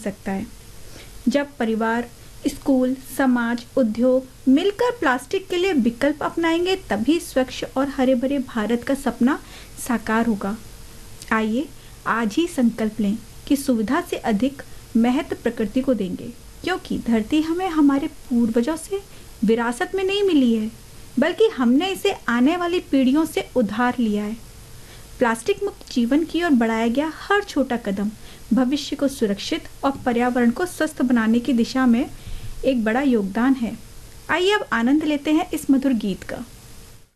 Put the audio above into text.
सकता है। जब परिवार, स्कूल, समाज, उद्योग मिलकर प्लास्टिक के लिए विकल्प अपनाएंगे तभी स्वच्छ और हरे भरे भारत का सपना साकार होगा। आइए आज ही संकल्प लें कि सुविधा से अधिक महत्व प्रकृति को देंगे, क्योंकि धरती हमें हमारे पूर्वजों से विरासत में नहीं मिली है, बल्कि हमने इसे आने वाली पीढ़ियों से उधार लिया है। प्लास्टिक मुक्त जीवन की ओर बढ़ाया गया हर छोटा कदम भविष्य को सुरक्षित और पर्यावरण को स्वस्थ बनाने की दिशा में एक बड़ा योगदान है। आइए अब आनंद लेते हैं इस मधुर गीत का।